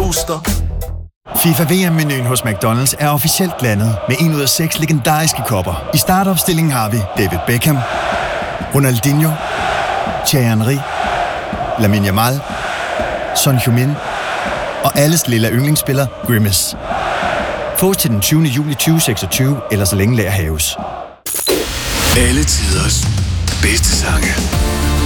Toaster. FIFA VM-menuen hos McDonald's er officielt landet med 1 ud af 6 legendariske kopper. I startopstillingen har vi David Beckham, Ronaldinho, Thierry Henry, Lamine Yamal, Son Heung-min og alles lille yndlingsspiller Grimace. Fås til den 20. juli 2026, eller så længe lager haves. Alle tiders bedste sange.